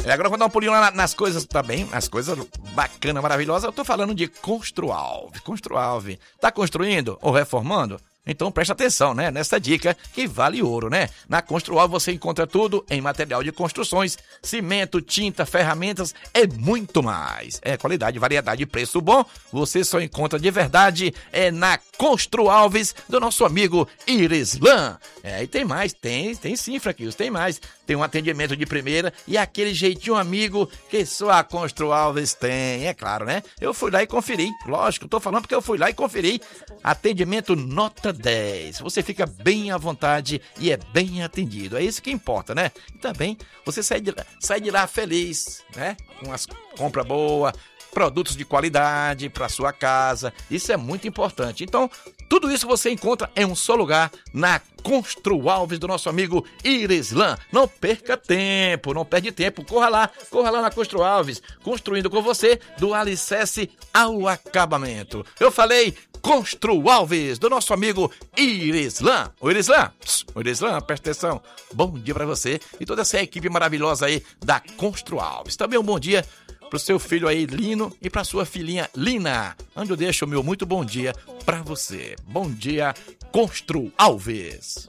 Agora eu vou dar um pulinho lá nas coisas também, nas coisas bacanas, maravilhosas. Eu tô falando de Construalves. Construalves. Tá construindo ou reformando? Então presta atenção, né? Nessa dica que vale ouro, né? Na Construalves você encontra tudo em material de construções, cimento, tinta, ferramentas e muito mais. É qualidade, variedade e preço bom. Você só encontra de verdade na Construalves do nosso amigo Irislan. E tem mais, tem sim, Franquinhos, tem mais. Tem um atendimento de primeira e aquele jeitinho amigo que só a Construalves tem, é claro, né? Eu fui lá e conferi, lógico, tô falando porque eu fui lá e conferi. Atendimento nota 10. Você fica bem à vontade e é bem atendido. É isso que importa, né? E também você sai de lá feliz, né? Com as compras boas, produtos de qualidade para sua casa. Isso é muito importante. Então, tudo isso você encontra em um só lugar, na Construalves do nosso amigo Irislan. Não perca tempo, não perde tempo. Corra lá na Construalves, construindo com você do alicerce ao acabamento. Eu falei Construalves do nosso amigo Irislan. O Irislan, presta atenção. Bom dia para você e toda essa equipe maravilhosa aí da Construalves. Também um bom dia pro seu filho aí, Lino, e pra sua filhinha, Lina, onde eu deixo o meu muito bom dia pra você. Bom dia, Construalves.